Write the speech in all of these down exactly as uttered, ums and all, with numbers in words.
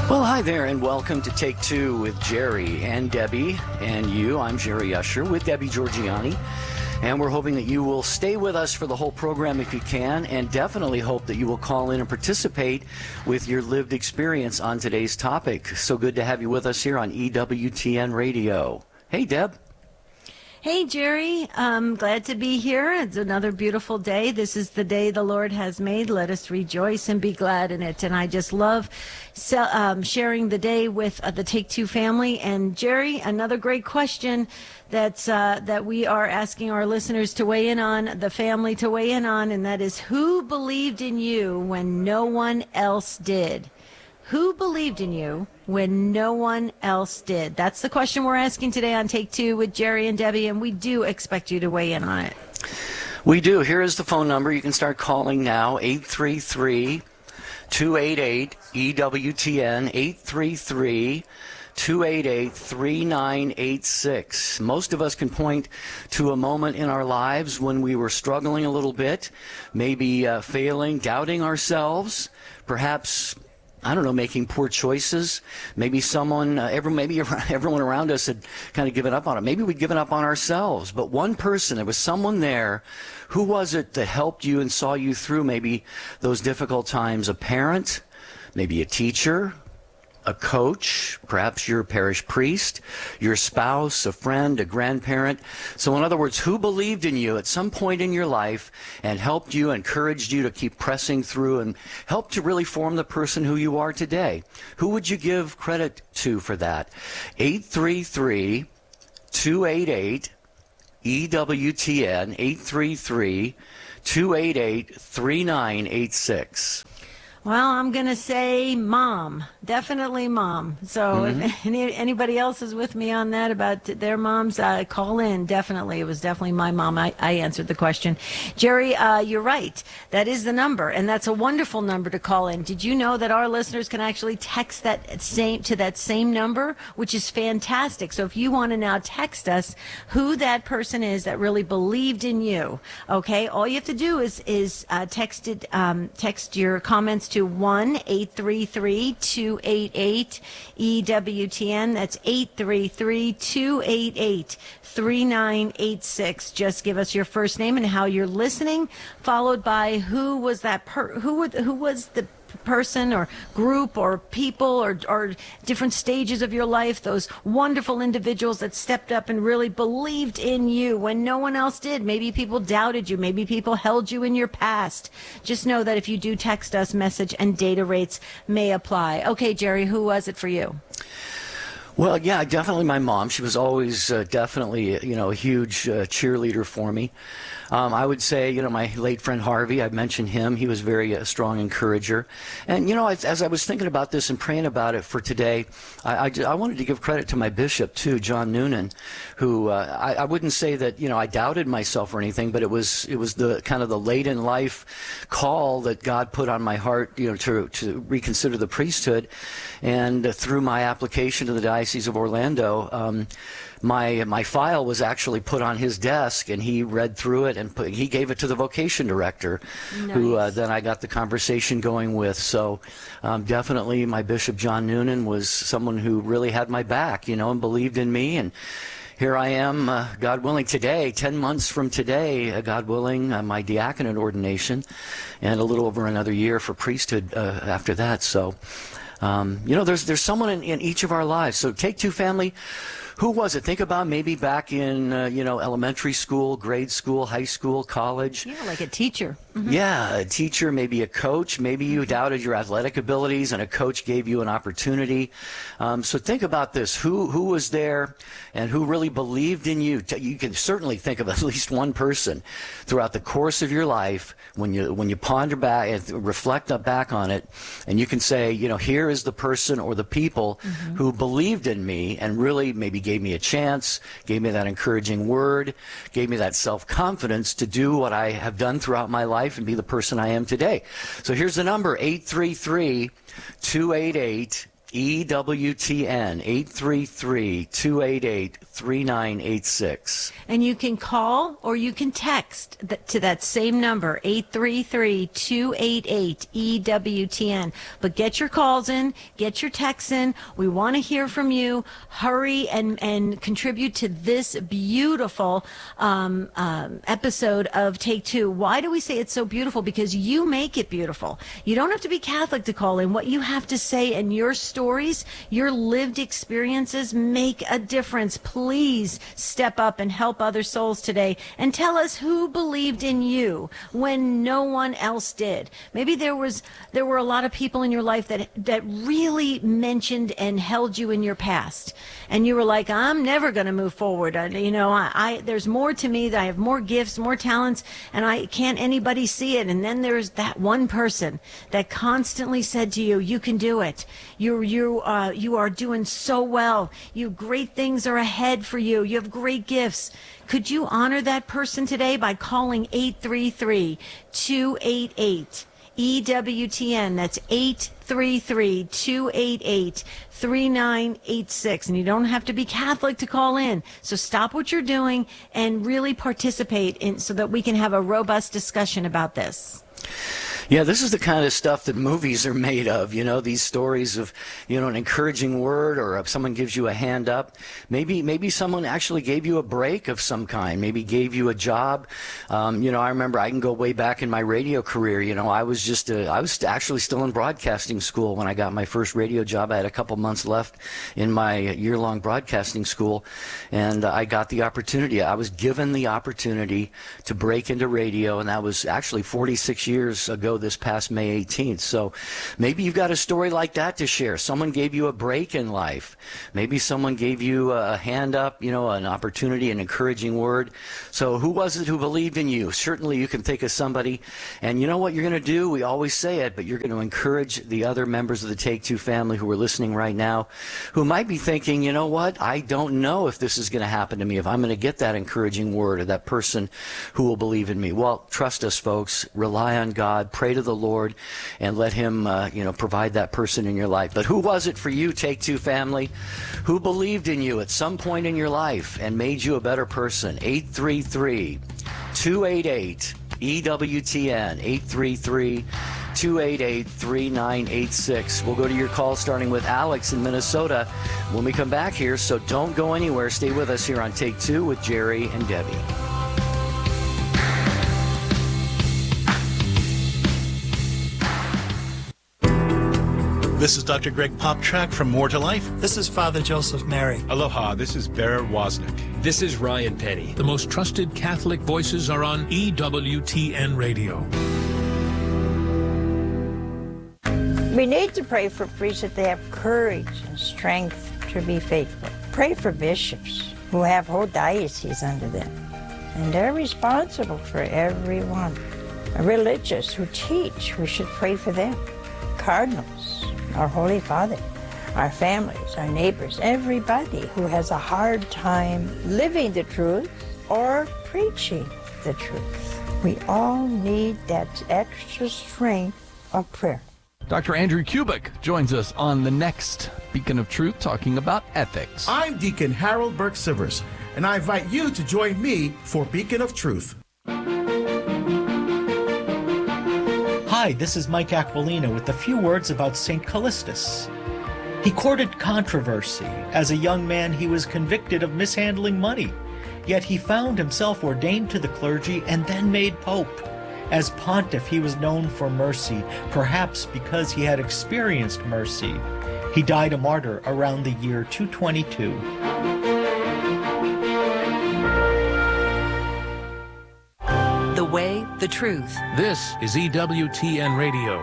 Well, hi there, and welcome to Take Two with Jerry and Debbie and you. I'm Jerry Usher with Debbie Georgianni, and we're hoping that you will stay with us for the whole program if you can, and definitely hope that you will call in and participate with your lived experience on today's topic. So good to have you with us here on E W T N Radio. Hey, Deb. Hey, Jerry. Um, glad to be here. It's another beautiful day. This is the day the Lord has made. Let us rejoice and be glad in it. And I just love so, um, sharing the day with uh, the Take Two family. And Jerry, another great question that's uh, that we are asking our listeners to weigh in on, the family to weigh in on, and that is, who believed in you when no one else did? Who believed in you when no one else did? That's the question we're asking today on Take Two with Jerry and Debbie, and we do expect you to weigh in on it. We do. Here is the phone number. You can start calling now, eight three three, two eight eight, E W T N, eight three three, two eight eight, three nine eight six. Most of us can point to a moment in our lives when we were struggling a little bit, maybe uh, failing, doubting ourselves, perhaps, I don't know, making poor choices. Maybe someone, uh, every, maybe everyone around us had kind of given up on it. Maybe we'd given up on ourselves. But one person, there was someone there. Who was it that helped you and saw you through maybe those difficult times? A parent, maybe a teacher, a coach, perhaps your parish priest, your spouse, a friend, a grandparent. So in other words, who believed in you at some point in your life and helped you, encouraged you to keep pressing through and helped to really form the person who you are today? Who would you give credit to for that? eight three three, two eight eight, E W T N, eight three three, two eight eight, three nine eight six. Well, I'm going to say mom, definitely mom. So mm-hmm. if any, anybody else is with me on that about their moms, uh, call in. Definitely. It was definitely my mom. I, I answered the question. Jerry, uh, you're right. That is the number, and that's a wonderful number to call in. Did you know that our listeners can actually text that same to that same number, which is fantastic. So if you want to now text us who that person is that really believed in you, okay, all you have to do is, is uh, text, it, um, text your comments to to one eight three three, two eight eight, E W T N. That's eight three three, two eight eight, three nine eight six. Just give us your first name and how you're listening, followed by who was that per who were, who was the person or group or people or, or different stages of your life, those wonderful individuals that stepped up and really believed in you when no one else did. Maybe people doubted you. Maybe people held you in your past. Just know that if you do text us, message and data rates may apply. Okay, Jerry, who was it for you? Well, yeah, definitely my mom. She was always uh, definitely, you know, a huge uh, cheerleader for me. Um, I would say, you know, my late friend Harvey, I mentioned him. He was very a strong encourager. And, you know, as, as I was thinking about this and praying about it for today, I, I, I wanted to give credit to my bishop, too, John Noonan, who uh, I, I wouldn't say that, you know, I doubted myself or anything, but it was it was the kind of the late in life call that God put on my heart, you know, to, to reconsider the priesthood. And uh, through my application to the Diocese of Orlando, um, my my file was actually put on his desk, and he read through it, and put, he gave it to the vocation director, nice. who uh, then I got the conversation going with. So um, definitely my Bishop John Noonan was someone who really had my back, you know, and believed in me. And here I am, uh, God willing, today, ten months from today, uh, God willing, uh, my diaconate ordination, and a little over another year for priesthood uh, after that. So, um, you know, there's, there's someone in, in each of our lives. So Take Two family. Who was it? Think about maybe back in, uh, you know, elementary school, grade school, high school, college. Yeah, like a teacher. Mm-hmm. Yeah, a teacher, maybe a coach. Maybe you doubted your athletic abilities and a coach gave you an opportunity. Um, so think about this. Who who was there and who really believed in you? You can certainly think of at least one person throughout the course of your life when you when you ponder back and reflect back on it, and you can say, you know, here is the person or the people mm-hmm. who believed in me and really maybe gave me a chance, gave me that encouraging word, gave me that self-confidence to do what I have done throughout my life and be the person I am today. So here's the number, eight three three, two eight eight, E W T N, eight three three, two eight eight, three nine eight six. And you can call or you can text th- to that same number, eight three three, two eight eight, E W T N. But get your calls in, get your texts in. We want to hear from you. Hurry and, and contribute to this beautiful um, um, episode of Take Two. Why do we say it's so beautiful? Because you make it beautiful. You don't have to be Catholic to call in. What you have to say and your stories, your lived experiences make a difference. Please step up and help other souls today and tell us who believed in you when no one else did. Maybe there was there were a lot of people in your life that that really mentioned and held you in your past, and you were like, I'm never going to move forward. I, you know, I, I there's more to me. That I have more gifts, more talents, and I can't anybody see it. And then there's that one person that constantly said to you, you can do it. You you uh, you are doing so well. You great things are ahead for you. You have great gifts. Could you honor that person today by calling eight three three, two eight eight, E W T N? That's eight three three, two eight eight, three nine eight six. And you don't have to be Catholic to call in. So stop what you're doing and really participate in so that we can have a robust discussion about this. Yeah, this is the kind of stuff that movies are made of, you know, these stories of, you know, an encouraging word, or if someone gives you a hand up. Maybe maybe someone actually gave you a break of some kind, maybe gave you a job. Um, you know, I remember I can go way back in my radio career. You know, I was just, a, I was actually still in broadcasting school when I got my first radio job. I had a couple months left in my year-long broadcasting school, and uh, I got the opportunity. I was given the opportunity to break into radio, and that was actually forty-six years ago this past May eighteenth. So maybe you've got a story like that to share. Someone gave you a break in life. Maybe someone gave you a hand up, you know, an opportunity, an encouraging word. So who was it who believed in you? Certainly you can think of somebody. And you know what you're going to do? We always say it, but you're going to encourage the other members of the Take Two family who are listening right now, who might be thinking, you know what? I don't know if this is going to happen to me, if I'm going to get that encouraging word or that person who will believe in me. Well, trust us, folks. Rely on God. Pray to the Lord and let him uh, you know, provide that person in your life. But who was it for you, Take Two family, who believed in you at some point in your life and made you a better person? eight three three, two eight eight, E W T N, eight three three, two eight eight, three nine eight six. We'll go to your call starting with Alex in Minnesota when we come back here, so don't go anywhere. Stay with us here on Take Two with Jerry and Debbie. This is Doctor Greg Poptrack from More to Life. This is Father Joseph Mary. Aloha, this is Bear Wozniak. This is Ryan Penny. The most trusted Catholic voices are on E W T N Radio. We need to pray for priests that they have courage and strength to be faithful. Pray for bishops who have whole dioceses under them, and they're responsible for everyone. Religious who teach, we should pray for them. Cardinals, our Holy Father, our families, our neighbors, everybody who has a hard time living the truth or preaching the truth. We all need that extra strength of prayer. Doctor Andrew Kubik joins us on the next Beacon of Truth talking about ethics. I'm Deacon Harold Burke Sivers, and I invite you to join me for Beacon of Truth. Hi, this is Mike Aquilina with a few words about Saint Callistus. He courted controversy. As a young man, he was convicted of mishandling money, yet he found himself ordained to the clergy and then made pope. As pontiff, he was known for mercy, perhaps because he had experienced mercy. He died a martyr around the year two twenty-two. The way, the truth. This is E W T N Radio.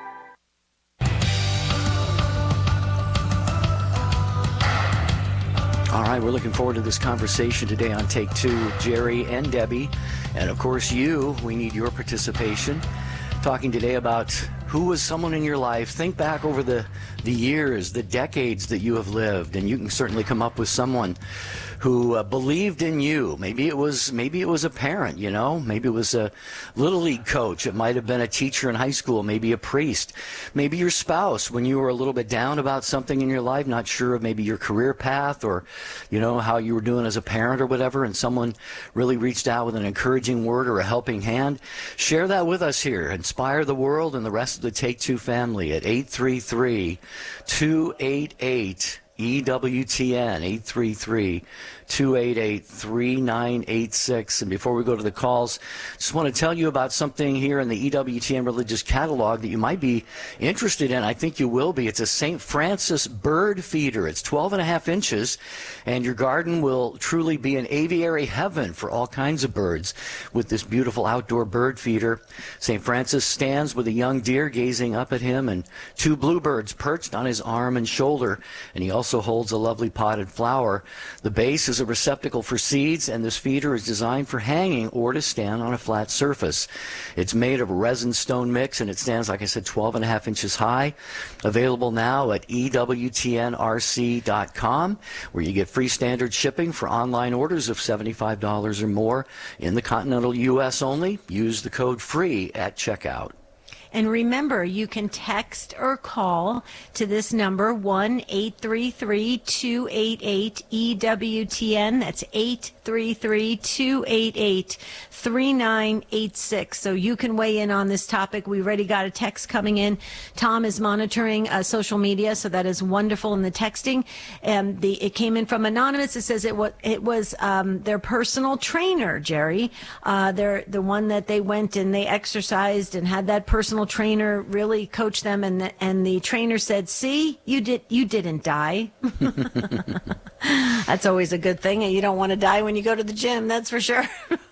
All right, we're looking forward to this conversation today on Take Two, Jerry and Debbie. And of course, you, we need your participation. Talking today about Who was someone in your life? Think back over the, the years, the decades that you have lived, and you can certainly come up with someone who uh, believed in you. Maybe it was maybe it was a parent, you know. Maybe it was a little league coach. It might have been a teacher in high school. Maybe a priest. Maybe your spouse when you were a little bit down about something in your life, not sure of maybe your career path or, you know, how you were doing as a parent or whatever, and someone really reached out with an encouraging word or a helping hand. Share that with us here. Inspire the world and the rest of the Take Two family at eight three three, two eight eight, E W T N, eight three three, two eight eight, three nine eight six. And before we go to the calls, just want to tell you about something here in the E W T N Religious Catalog that you might be interested in. I think you will be. It's a Saint Francis bird feeder. It's twelve and a half inches, and your garden will truly be an aviary heaven for all kinds of birds with this beautiful outdoor bird feeder. Saint Francis stands with a young deer gazing up at him and two bluebirds perched on his arm and shoulder, and he also holds a lovely potted flower. The base is a receptacle for seeds, and this feeder is designed for hanging or to stand on a flat surface. It's made of a resin stone mix, and it stands, like I said, twelve and a half inches high. Available now at E W T N R C dot com, where you get free standard shipping for online orders of seventy-five dollars or more in the continental U S only. Use the code FREE at checkout. And remember, you can text or call to this number, one eight three three, two eight eight, E W T N. That's eight three three, two eight eight, three nine eight six. So you can weigh in on this topic. We already got a text coming in. Tom is monitoring uh, social media, so that is wonderful in the texting. And the it came in from Anonymous. It says it was, it was um, their personal trainer, Jerry. Uh, they're the one that they went and they exercised and had that personal trainer really coach them, and the, and the trainer said, "See, you did you didn't die." That's always a good thing, and you don't want to die when you go to the gym, that's for sure.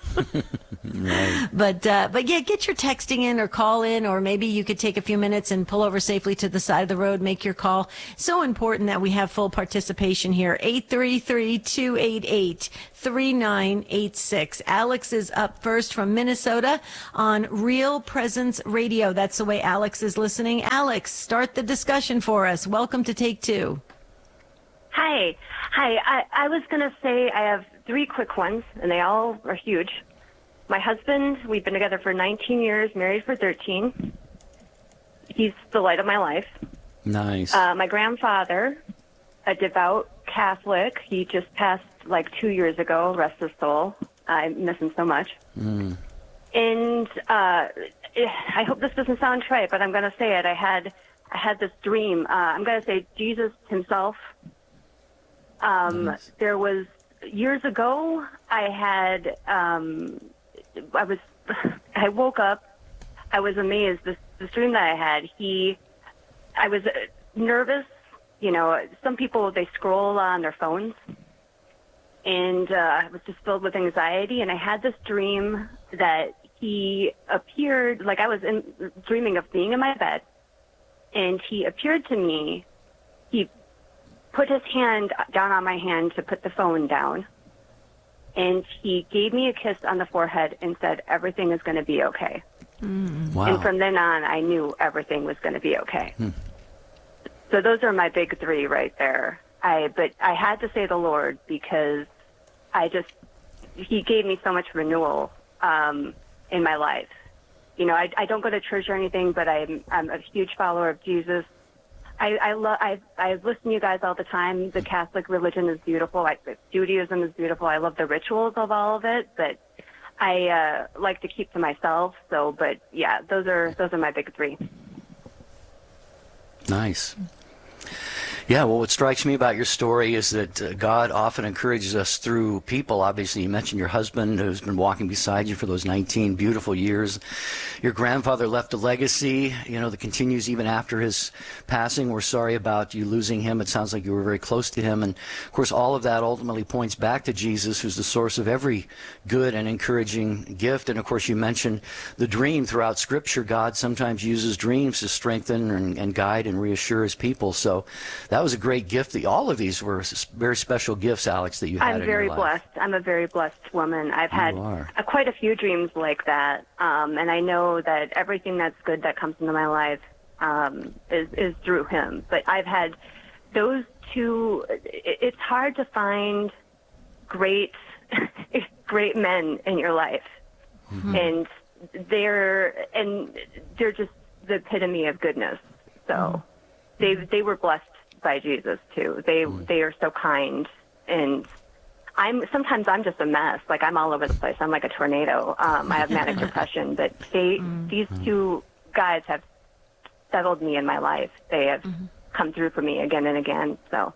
Right. But uh, but yeah, get your texting in or call in, or maybe you could take a few minutes and pull over safely to the side of the road, make your call. So important that we have full participation here. eight three three, two eight eight, three nine eight six. Alex is up first from Minnesota on Real Presence Radio. That's the way Alex is listening. Alex, start the discussion for us. Welcome to Take Two. Hi. Hi. I, I was going to say I have three quick ones, and they all are huge. My husband, we've been together for nineteen years, married for thirteen. He's the light of my life. Nice. Uh, my grandfather, a devout Catholic, he just passed like two years ago, rest his soul. I miss him so much. Mm. And uh, I hope this doesn't sound trite, but I'm going to say it. I had I had this dream. Uh, I'm going to say Jesus himself. Um, nice. There was, years ago, I had, um, I was, I woke up, I was amazed. This, this dream that I had, he, I was nervous. You know, some people, they scroll on their phones. And uh, I was just filled with anxiety. And I had this dream that he appeared, like I was in, dreaming of being in my bed. And he appeared to me. He put his hand down on my hand to put the phone down. And he gave me a kiss on the forehead and said, "Everything is going to be okay." Mm. Wow. And from then on, I knew everything was going to be okay. Hmm. So those are my big three right there. I But I had to say the Lord because I just, he gave me so much renewal um, in my life. You know, I, I don't go to church or anything, but I'm, I'm a huge follower of Jesus. I I love I I listen to you guys all the time. The Catholic religion is beautiful. Like Judaism is beautiful. I love the rituals of all of it, but I uh, like to keep to myself. So, but yeah, those are those are my big three. Nice. Yeah, well, what strikes me about your story is that uh, God often encourages us through people. Obviously, you mentioned your husband who's been walking beside you for those nineteen beautiful years. Your grandfather left a legacy, you know, that continues even after his passing. We're sorry about you losing him. It sounds like you were very close to him. And, of course, all of that ultimately points back to Jesus, who's the source of every good and encouraging gift. And, of course, you mentioned the dream throughout Scripture. God sometimes uses dreams to strengthen and, and guide and reassure his people. So that that was a great gift. That all of these were s- very special gifts, Alex, that you had I'm in very your life. blessed. I'm a very blessed woman. I've had You are. uh, quite a few dreams like that, um, and I know that everything that's good that comes into my life um, is is through him. But I've had those two. It, it's hard to find great great men in your life, Mhm. and they're and they're just the epitome of goodness. So they they were blessed by Jesus too. They they are so kind, and I'm sometimes I'm just a mess. Like I'm all over the place. I'm like a tornado. Um, I have manic depression, but they these two guys have settled me in my life. They have come through for me again and again. So.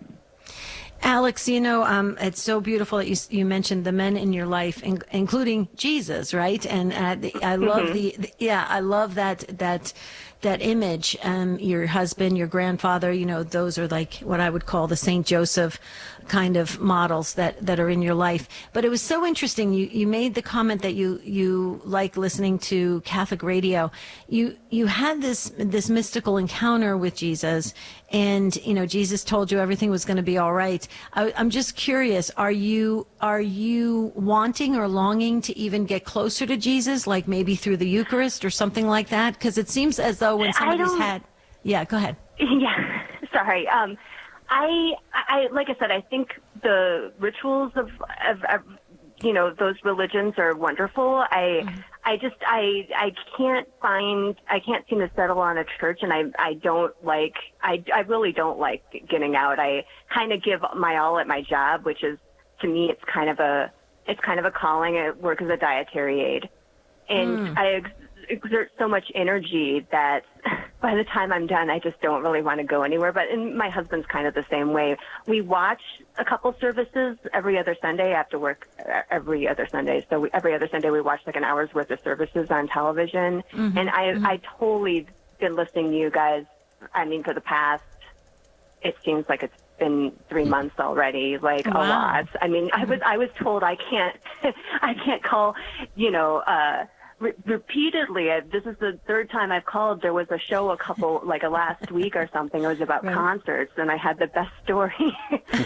Alex, you know, um, it's so beautiful that you you mentioned the men in your life, in, including Jesus, right? And uh, the, I love Mhm. the, the yeah, I love that that that image. Um, your husband, your grandfather, you know, those are like what I would call the Saint Joseph kind of models that, that are in your life. But it was so interesting. You you made the comment that you you like listening to Catholic radio. You you had this this mystical encounter with Jesus, and you know Jesus told you everything was going to be all right. I, I'm just curious. Are you are you wanting or longing to even get closer to Jesus, like maybe through the Eucharist or something like that? Because it seems as though when I somebody's don't- had, yeah, go ahead. Yeah, sorry. Um, I, I, like I said, I think the rituals of, of, of, you know, those religions are wonderful. I, I just, I, I can't find, I can't seem to settle on a church, and I, I don't like, I, I really don't like getting out. I kind of give my all at my job, which is, to me, it's kind of a, it's kind of a calling. I work as a dietary aide, and Mm. I ex- exert so much energy that by the time I'm done, I just don't really want to go anywhere. But and my husband's kind of the same way. We watch a couple services every other Sunday after work, uh, every other Sunday. So we, every other Sunday we watch like an hour's worth of services on television. Mhm, And I, mhm. I totally been listening to you guys. I mean, for the past, it seems like it's been three months already, like a Wow. lot. I mean, I was I was told I can't I can't call, you know, uh, re- repeatedly. I, this is the third time I've called. There was a show a couple like a last week or something. It was about Right. concerts, and I had the best story.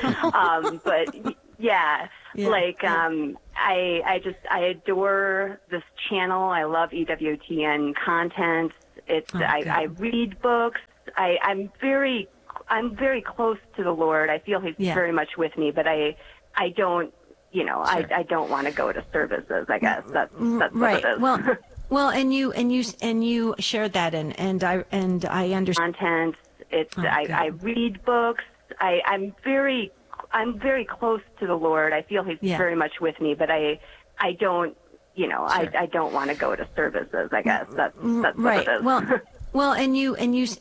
um, but y- yeah, Yeah, like yeah. um, I I just I adore this channel. I love E W T N content. It's Oh, I, good. I read books. I I'm very I'm very close to the Lord. I feel He's Yeah. very much with me, but I, I don't, you know, Sure. I, I don't want to go to services. I guess that's that's right. what it is. Well, well, and you and you and you shared that, and and I and I understand. Content. It's Oh, I, good. I read books. I I'm very I'm very close to the Lord. I feel He's Yeah. very much with me, but I I don't, you know, Sure. I I don't want to go to services. I guess that's that's right. what it is. Well, well, and you and you